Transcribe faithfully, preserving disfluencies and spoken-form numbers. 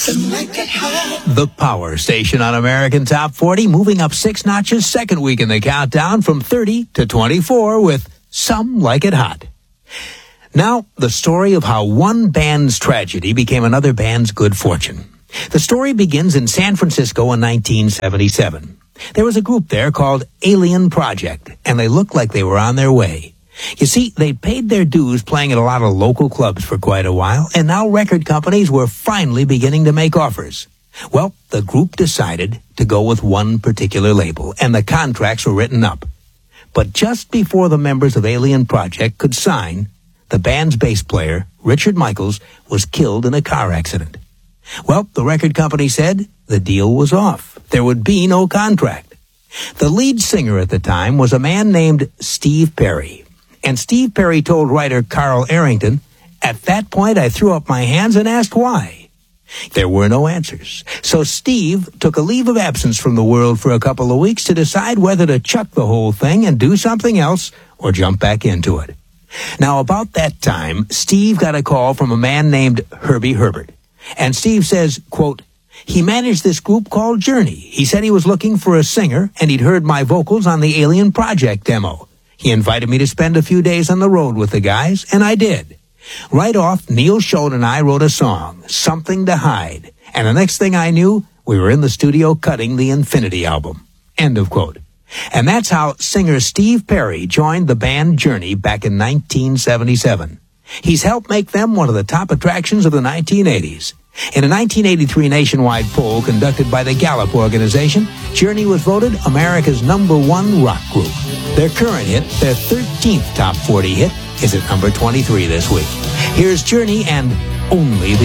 The Power Station on American Top forty, moving up six notches, second week in the countdown from thirty to twenty-four with Some Like It Hot. Now, the story of how one band's tragedy became another band's good fortune. The story begins in San Francisco in nineteen seventy-seven. There was a group there called Alien Project, and they looked like they were on their way. You see, they paid their dues playing at a lot of local clubs for quite a while, and now record companies were finally beginning to make offers. Well, the group decided to go with one particular label, and the contracts were written up. But just before the members of Alien Project could sign, the band's bass player, Richard Michaels, was killed in a car accident. Well, the record company said the deal was off. There would be no contract. The lead singer at the time was a man named Steve Perry. And Steve Perry told writer Carl Arrington, "At that point, I threw up my hands and asked why." There were no answers. So Steve took a leave of absence from the world for a couple of weeks to decide whether to chuck the whole thing and do something else or jump back into it. Now, about that time, Steve got a call from a man named Herbie Herbert. And Steve says, quote, "He managed this group called Journey. He said he was looking for a singer, and he'd heard my vocals on the Alien Project demo. He invited me to spend a few days on the road with the guys, and I did. Right off, Neil Schoen and I wrote a song, Something to Hide. And the next thing I knew, we were in the studio cutting the Infinity album." End of quote. And that's how singer Steve Perry joined the band Journey back in nineteen seventy-seven. He's helped make them one of the top attractions of the nineteen eighties. In a nineteen eighty-three nationwide poll conducted by the Gallup organization, Journey was voted America's number one rock group. Their current hit, their thirteenth top forty hit, is at number twenty-three this week. Here's Journey and Only the